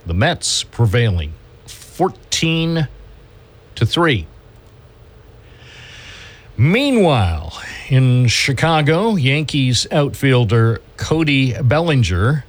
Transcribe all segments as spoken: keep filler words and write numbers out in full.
The Mets prevailing fourteen to three. Meanwhile, in Chicago, Yankees outfielder Cody Bellinger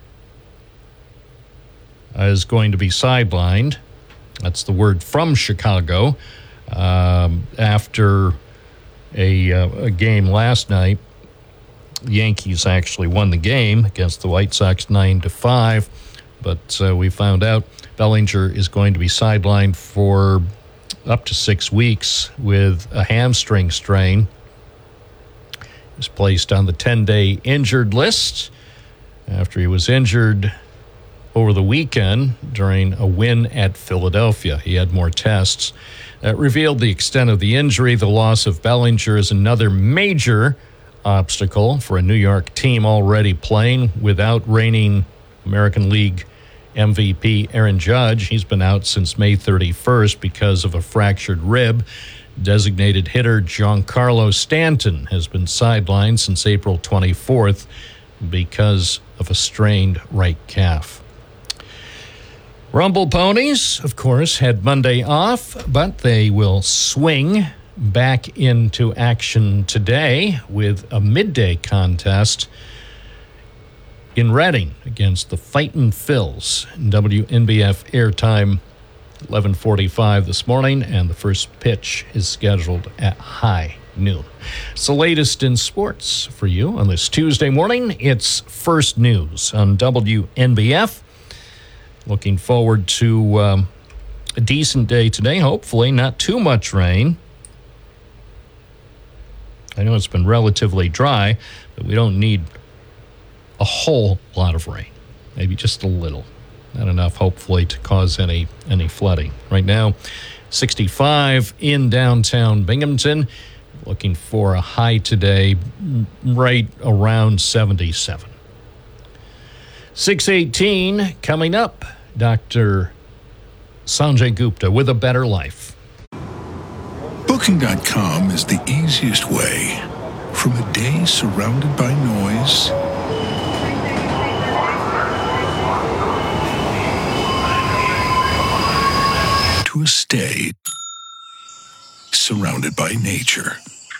is going to be sidelined. That's the word from Chicago. Um, after a, uh, a game last night, the Yankees actually won the game against the White Sox nine to five. But uh, we found out Bellinger is going to be sidelined for up to six weeks with a hamstring strain. He was placed on the ten-day injured list after he was injured over the weekend during a win at Philadelphia. He had more tests that revealed the extent of the injury. The loss of Bellinger is another major obstacle for a New York team already playing without reigning American League M V P Aaron Judge. He's been out since May thirty-first because of a fractured rib. Designated hitter Giancarlo Stanton has been sidelined since April twenty-fourth because of a strained right calf. Rumble Ponies, of course, had Monday off, but they will swing back into action today with a midday contest in Reading against the Fightin' Phils. W N B F airtime eleven forty-five this morning, and the first pitch is scheduled at high noon. It's the latest in sports for you on this Tuesday morning. It's First News on W N B F. Looking forward to um, a decent day today, hopefully not too much rain. I know it's been relatively dry, but we don't need a whole lot of rain, maybe just a little. Not enough, hopefully, to cause any any flooding. Right now, sixty-five in downtown Binghamton. Looking for a high today right around seventy-seven. six eighteen coming up. Doctor Sanjay Gupta with A Better Life. Booking dot com is the easiest way from a day surrounded by noise to a stay surrounded by nature.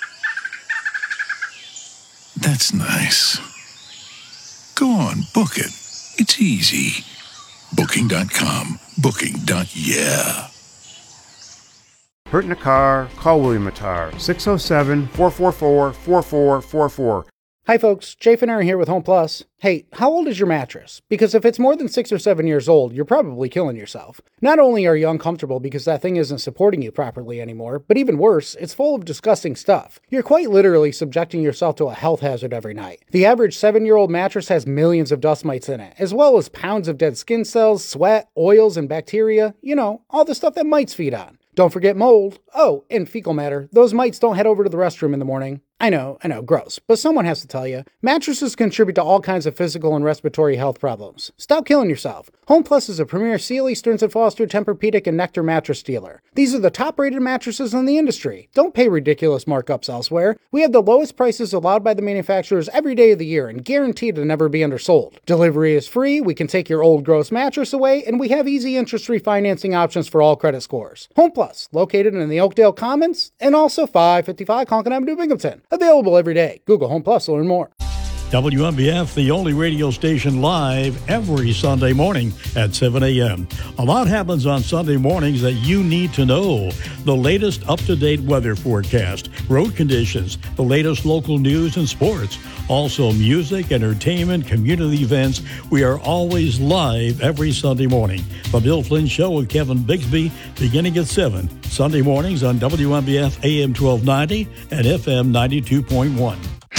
That's nice. Go on, book it. It's easy. Booking dot com. Booking. Yeah. Hurt in a car? Call William Attar. six oh seven, four four four, four four four four. Hi folks, Jay Finner here with Home Plus. Hey, how old is your mattress? Because if it's more than six or seven years old, you're probably killing yourself. Not only are you uncomfortable because that thing isn't supporting you properly anymore, but even worse, it's full of disgusting stuff. You're quite literally subjecting yourself to a health hazard every night. The average seven-year-old mattress has millions of dust mites in it, as well as pounds of dead skin cells, sweat, oils, and bacteria. You know, all the stuff that mites feed on. Don't forget mold. Oh, and fecal matter. Those mites don't head over to the restroom in the morning. I know, I know, gross, but someone has to tell you. Mattresses contribute to all kinds of physical and respiratory health problems. Stop killing yourself. Home Plus is a premier Sealy, Stearns and Foster, Tempur-Pedic, and Nectar mattress dealer. These are the top-rated mattresses in the industry. Don't pay ridiculous markups elsewhere. We have the lowest prices allowed by the manufacturers every day of the year and guaranteed to never be undersold. Delivery is free, we can take your old gross mattress away, and we have easy interest-free financing options for all credit scores. Home Plus, located in the Oakdale Commons, and also five fifty-five Conklin Avenue, Binghamton. Available every day. Google Home Plus to learn more. W N B F, the only radio station live every Sunday morning at seven a.m. A lot happens on Sunday mornings that you need to know. The latest up-to-date weather forecast, road conditions, the latest local news and sports. Also music, entertainment, community events. We are always live every Sunday morning. The Bill Flynn Show with Kevin Bigsby beginning at seven. Sunday mornings on W N B F A M twelve ninety and F M ninety-two point one.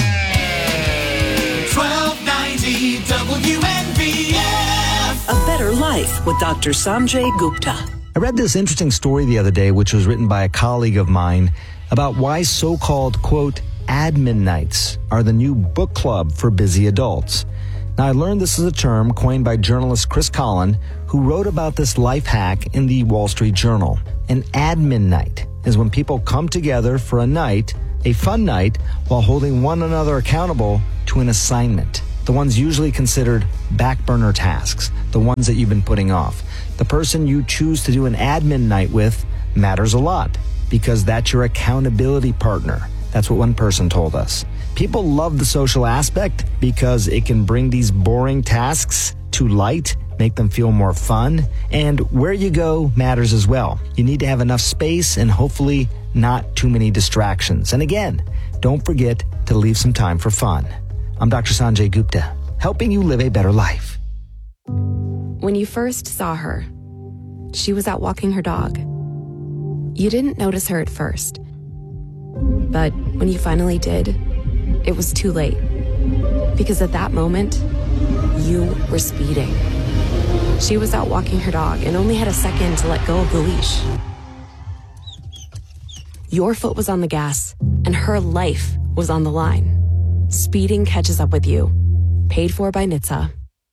W N B F. A Better Life with Doctor Sanjay Gupta. I read this interesting story the other day, which was written by a colleague of mine, about why so-called, quote, admin nights are the new book club for busy adults. Now, I learned this is a term coined by journalist Chris Collin, who wrote about this life hack in the Wall Street Journal. An admin night is when people come together for a night, a fun night, while holding one another accountable to an assignment. the ones usually considered back burner tasks, the ones that you've been putting off. The person you choose to do an admin night with matters a lot because that's your accountability partner. That's what one person told us. People love the social aspect because it can bring these boring tasks to light, make them feel more fun, and where you go matters as well. You need to have enough space and hopefully not too many distractions. And again, don't forget to leave some time for fun. I'm Doctor Sanjay Gupta, helping you live a better life. When you first saw her, she was out walking her dog. You didn't notice her at first. But when you finally did, it was too late. Because at that moment, you were speeding. She was out walking her dog and only had a second to let go of the leash. Your foot was on the gas, and her life was on the line. Speeding catches up with you. Paid for by N H T S A.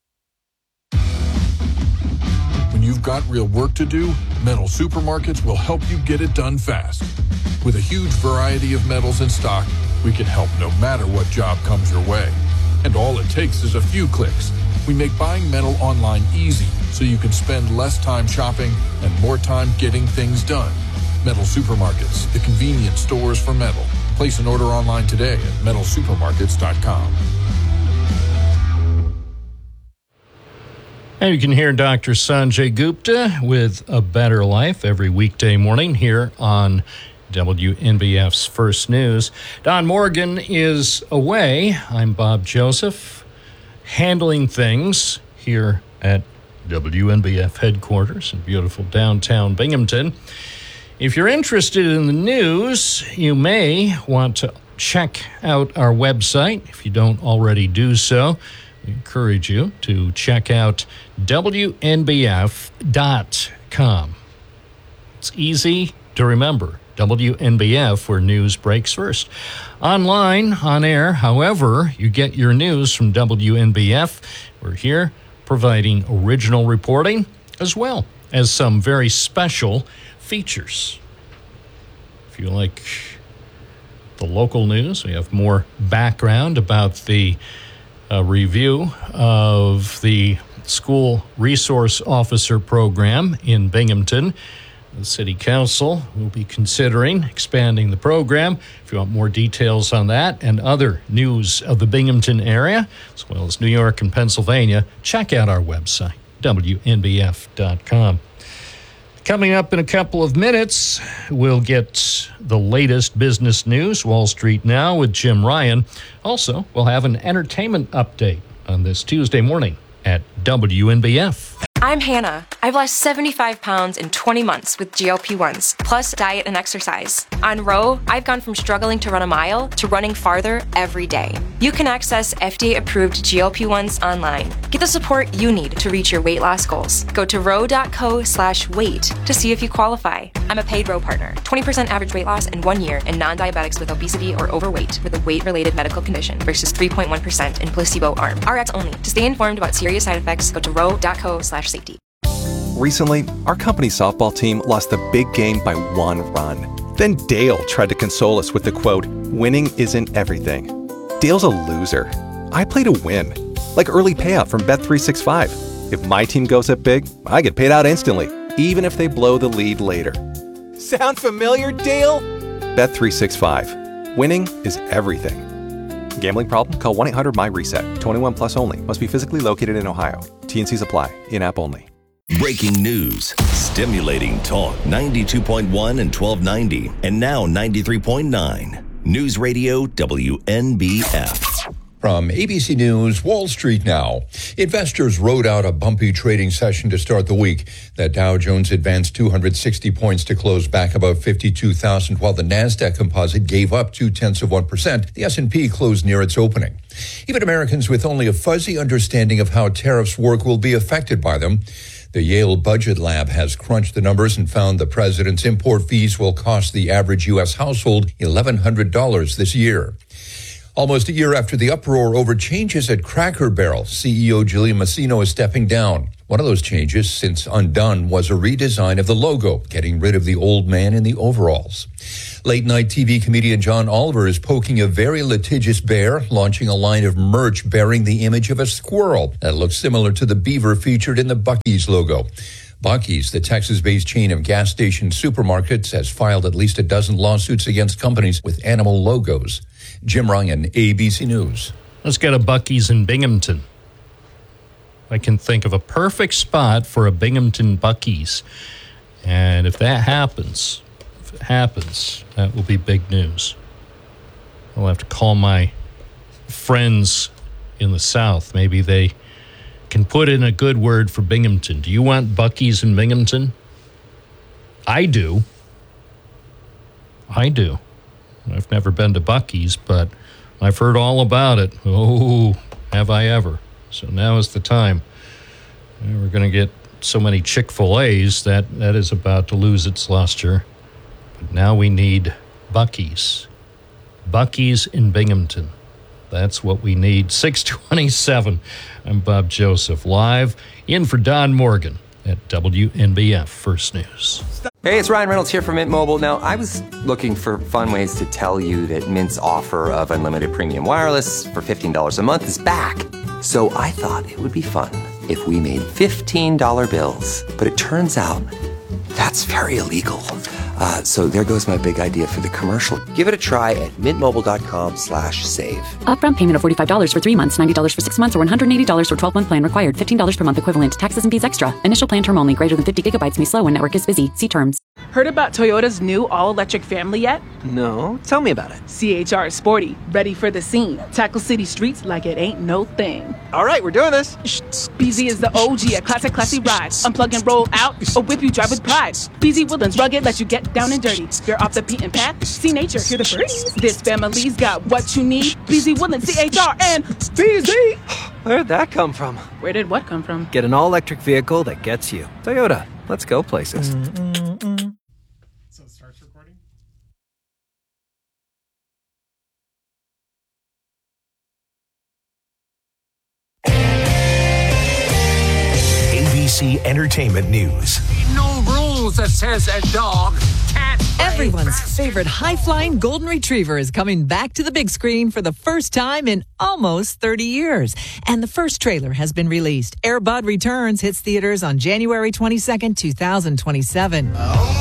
When you've got real work to do, Metal Supermarkets will help you get it done fast. With a huge variety of metals in stock, we can help no matter what job comes your way. And all it takes is a few clicks. We make buying metal online easy so you can spend less time shopping and more time getting things done. Metal Supermarkets, the convenient stores for metal. Place an order online today at metal supermarkets dot com. And you can hear Doctor Sanjay Gupta with A Better Life every weekday morning here on W N B F's First News. Don Morgan is away. I'm Bob Joseph, handling things here at W N B F headquarters in beautiful downtown Binghamton. If you're interested in the news, you may want to check out our website. If you don't already do so, we encourage you to check out W N B F dot com. It's easy to remember. W N B F, where news breaks first. Online, on air, however you get your news from W N B F, we're here providing original reporting as well as some very special features. If you like the local news, we have more background about the uh, review of the School Resource Officer Program in Binghamton. The City Council will be considering expanding the program. If you want more details on that and other news of the Binghamton area, as well as New York and Pennsylvania, check out our website, W N B F dot com. Coming up in a couple of minutes, we'll get the latest business news, Wall Street Now with Jim Ryan. Also, we'll have an entertainment update on this Tuesday morning at W N B F. I'm Hannah. I've lost seventy-five pounds in twenty months with G L P ones, plus diet and exercise. On Row, I've gone from struggling to run a mile to running farther every day. You can access F D A-approved G L P ones online. Get the support you need to reach your weight loss goals. Go to row.co slash weight to see if you qualify. I'm a paid Row partner. twenty percent average weight loss in one year in non-diabetics with obesity or overweight with a weight-related medical condition versus three point one percent in placebo arm. R X only. To stay informed about serious side effects, go to row.co slash safety. Recently, our company's softball team lost the big game by one run. Then Dale tried to console us with the quote, "Winning isn't everything." Dale's a loser. I play to win. Like early payout from Bet three sixty-five. If my team goes up big, I get paid out instantly, even if they blow the lead later. Sound familiar, Dale? Bet three sixty-five. Winning is everything. Gambling problem? Call one eight hundred M Y reset. twenty-one plus only. Must be physically located in Ohio. T N Cs apply. In-app only. Breaking news, stimulating talk, ninety-two point one and twelve ninety, and now ninety-three point nine. News Radio W N B F. From A B C News, Wall Street Now. Investors rode out a bumpy trading session to start the week. The Dow Jones advanced two hundred sixty points to close back above fifty-two thousand, while the NASDAQ composite gave up two-tenths of one percent. The S and P closed near its opening. Even Americans with only a fuzzy understanding of how tariffs work will be affected by them. The Yale Budget Lab has crunched the numbers and found the president's import fees will cost the average U S household eleven hundred dollars this year. Almost a year after the uproar over changes at Cracker Barrel, C E O Julia Masino is stepping down. One of those changes, since undone, was a redesign of the logo, getting rid of the old man in the overalls. Late-night T V comedian John Oliver is poking a very litigious bear, launching a line of merch bearing the image of a squirrel that looks similar to the beaver featured in the Buc-ee's logo. Buc-ee's, the Texas-based chain of gas station supermarkets, has filed at least a dozen lawsuits against companies with animal logos. Jim Ryan, A B C News. Let's get a Buc-ee's in Binghamton. I can think of a perfect spot for a Binghamton Buc-ee's. And if that happens, if it happens, that will be big news. I'll have to call my friends in the South. Maybe they can put in a good word for Binghamton. Do you want Buc-ee's in Binghamton? I do. I do. I've never been to Buc-ee's, but I've heard all about it. Oh, have I ever. So now is the time. We're going to get so many Chick-fil-A's that that is about to lose its luster. But now we need Buc-ee's. Buc-ee's in Binghamton. That's what we need. six twenty-seven. I'm Bob Joseph, live in for Don Morgan at W N B F First News. Hey, it's Ryan Reynolds here from Mint Mobile. Now, I was looking for fun ways to tell you that Mint's offer of unlimited premium wireless for fifteen dollars a month is back. So I thought it would be fun if we made fifteen dollar bills. But it turns out that's very illegal. Uh, so there goes my big idea for the commercial. Give it a try at mintmobile.com slash save. Upfront payment of forty-five dollars for three months, ninety dollars for six months, or one hundred eighty dollars for twelve-month plan required. fifteen dollars per month equivalent. Taxes and fees extra. Initial plan term only. Greater than fifty gigabytes may slow when network is busy. See terms. Heard about Toyota's new all-electric family yet? No, tell me about it. C H R is sporty, ready for the scene. Tackle city streets like it ain't no thing. All right, we're doing this. Shh, B Z is the O G, a classic, classy ride. Unplug and roll out, or whip you drive with pride. B Z Woodlands rugged, let you get down and dirty. You're off the beaten path, see nature, hear the birds. This family's got what you need. B Z Woodlands, C H R, and B Z. Where'd that come from? Where did what come from? Get an all-electric vehicle that gets you. Toyota, let's go places. Mm-mm-mm. So it starts recording? A B C Entertainment News. No rules that says a dog can't play. Everyone's favorite high-flying golden retriever is coming back to the big screen for the first time in almost thirty years. And the first trailer has been released. Air Bud Returns hits theaters on January twenty-second, twenty twenty-seven.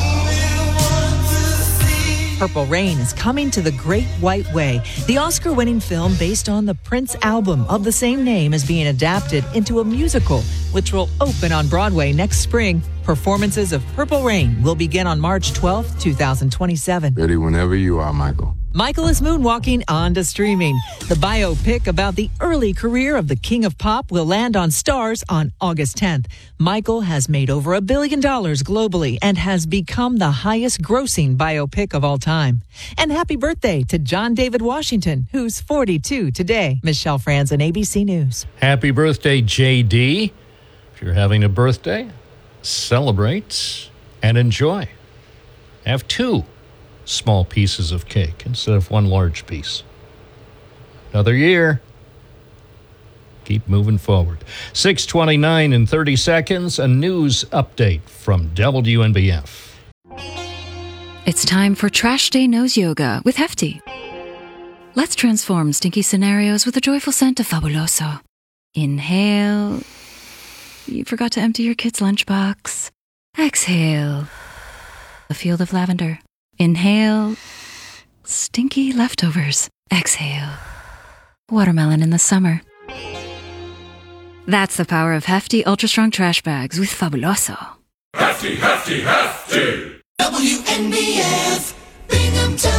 Purple Rain is coming to the Great White Way. The Oscar-winning film based on the Prince album of the same name is being adapted into a musical, which will open on Broadway next spring. Performances of Purple Rain will begin on March twelfth, twenty twenty-seven. Ready whenever you are, Michael. Michael is moonwalking on to streaming. The biopic about the early career of the King of Pop will land on Stars on August tenth. Michael has made over a billion dollars globally and has become the highest grossing biopic of all time. And happy birthday to John David Washington, who's forty-two today. Michelle Franzen, A B C News. Happy birthday, J D. If you're having a birthday, celebrate and enjoy. Have two small pieces of cake instead of one large piece. Another year. Keep moving forward. six twenty-nine in thirty seconds, a news update from W N B F. It's time for Trash Day Nose Yoga with Hefty. Let's transform stinky scenarios with a joyful scent of Fabuloso. Inhale. You forgot to empty your kid's lunchbox. Exhale. A field of lavender. Inhale. Stinky leftovers. Exhale. Watermelon in the summer. That's the power of Hefty Ultra Strong Trash Bags with Fabuloso. Hefty, hefty, hefty. W N B F Binghamton.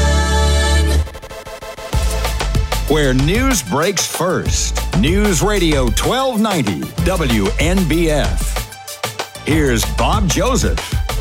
Where news breaks first. News Radio twelve ninety W N B F. Here's Bob Joseph.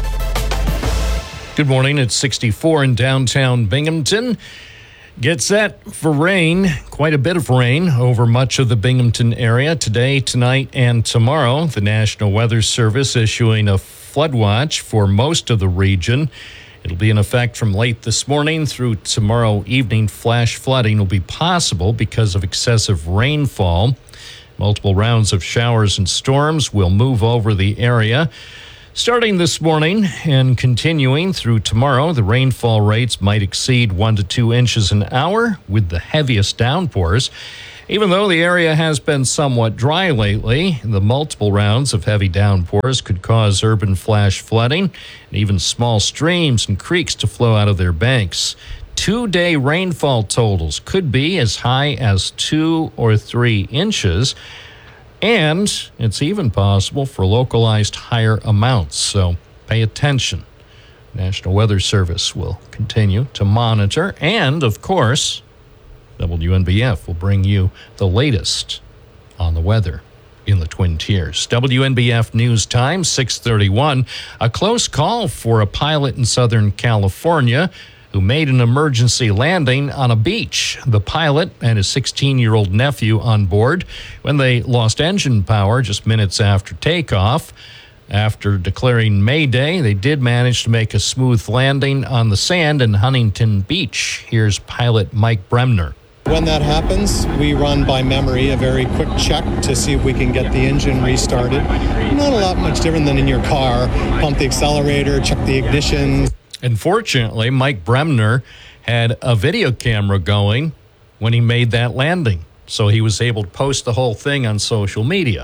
Good morning. It's sixty-four in downtown Binghamton. Get set for rain, quite a bit of rain over much of the Binghamton area today, tonight, and tomorrow. The National Weather Service issuing a flood watch for most of the region. It'll be in effect from late this morning through tomorrow evening. Flash flooding will be possible because of excessive rainfall. Multiple rounds of showers and storms will move over the area. Starting this morning and continuing through tomorrow, the rainfall rates might exceed one to two inches an hour with the heaviest downpours. Even though the area has been somewhat dry lately, the multiple rounds of heavy downpours could cause urban flash flooding and even small streams and creeks to flow out of their banks. Two-day rainfall totals could be as high as two or three inches. And it's even possible for localized higher amounts, so pay attention. National Weather Service will continue to monitor, and, of course, W N B F will bring you the latest on the weather in the Twin Tiers. W N B F News Time, six thirty-one. A close call for a pilot in Southern California who made an emergency landing on a beach. The pilot and his sixteen-year-old nephew on board when they lost engine power just minutes after takeoff. After declaring Mayday, they did manage to make a smooth landing on the sand in Huntington Beach. Here's pilot Mike Bremner. When that happens, we run by memory a very quick check to see if we can get the engine restarted. Not a lot much different than in your car. Pump the accelerator, check the ignition. Unfortunately, Mike Bremner had a video camera going when he made that landing, so he was able to post the whole thing on social media.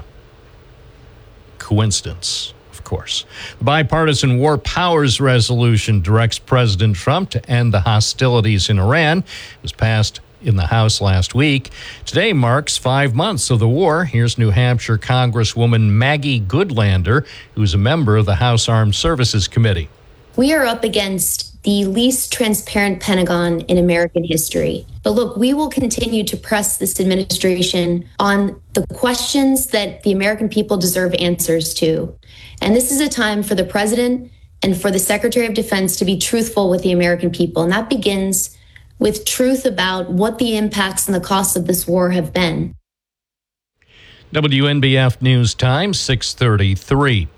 Coincidence, of course. The bipartisan War Powers Resolution directs President Trump to end the hostilities in Iran. It was passed in the House last week. Today marks five months of the war. Here's New Hampshire Congresswoman Maggie Goodlander, who's a member of the House Armed Services Committee. We are up against the least transparent Pentagon in American history. But look, we will continue to press this administration on the questions that the American people deserve answers to. And this is a time for the president and for the Secretary of Defense to be truthful with the American people. And that begins with truth about what the impacts and the costs of this war have been. W N B F News Time, six thirty-three.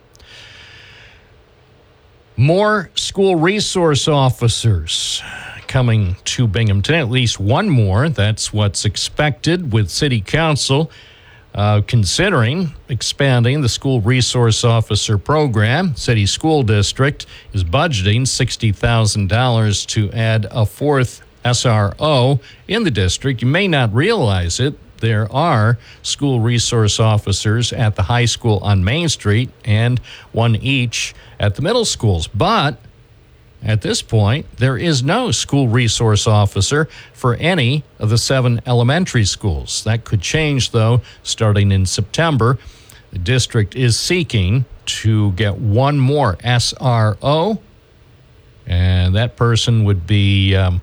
More school resource officers coming to Binghamton, at least one more. That's what's expected, with City Council uh, considering expanding the school resource officer program. City School District is budgeting sixty thousand dollars to add a fourth S R O in the district. You may not realize it. There are school resource officers at the high school on Main Street and one each at the middle schools. But at this point, there is no school resource officer for any of the seven elementary schools. That could change, though, starting in September. The district is seeking to get one more S R O, and that person would be um,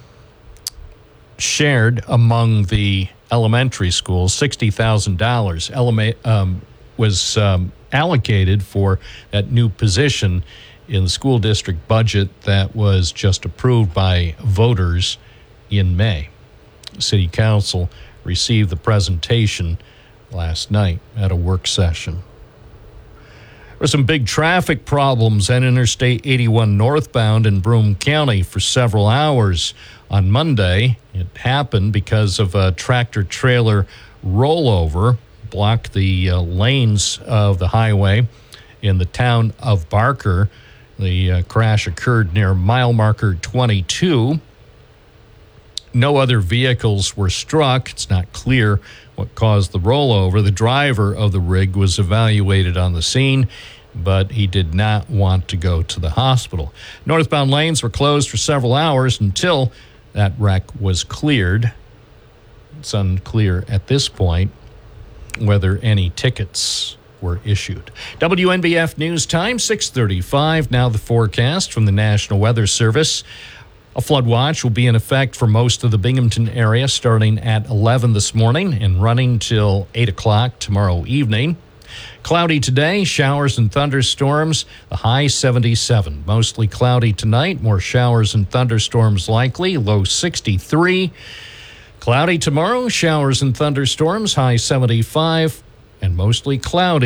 shared among the elementary schools. sixty thousand dollars um, was um, allocated for that new position in the school district budget that was just approved by voters in May. City Council received the presentation last night at a work session. There were some big traffic problems at Interstate eighty-one northbound in Broome County for several hours on Monday. It happened because of a tractor-trailer rollover, blocked the uh, lanes of the highway in the town of Barker. The uh, crash occurred near mile marker twenty-two. No other vehicles were struck. It's not clear what caused the rollover. The driver of the rig was evaluated on the scene, but he did not want to go to the hospital. Northbound lanes were closed for several hours until that wreck was cleared. It's unclear at this point whether any tickets were issued. W N B F News Time, six thirty-five. Now the forecast from the National Weather Service. A flood watch will be in effect for most of the Binghamton area starting at eleven this morning and running till eight o'clock tomorrow evening. Cloudy today, showers and thunderstorms, the high seventy-seven. Mostly cloudy tonight, more showers and thunderstorms likely, low sixty-three. Cloudy tomorrow, showers and thunderstorms, high seventy-five. And mostly cloudy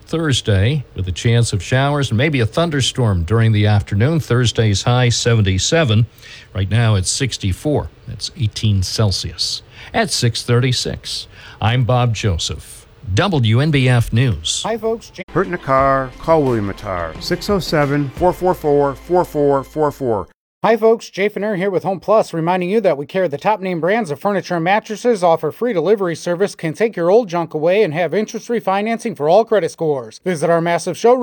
Thursday with a chance of showers and maybe a thunderstorm during the afternoon. Thursday's high seventy-seven. Right now it's sixty-four. That's eighteen Celsius. At six thirty-six, I'm Bob Joseph, W N B F News. Hi, folks. Hurt in a car? Call William Matar. six oh seven, four four four, four four four four. Hi folks, Jay Finner here with Home Plus, reminding you that we carry the top name brands of furniture and mattresses, offer free delivery service, can take your old junk away, and have interest-free financing for all credit scores. Visit our massive showroom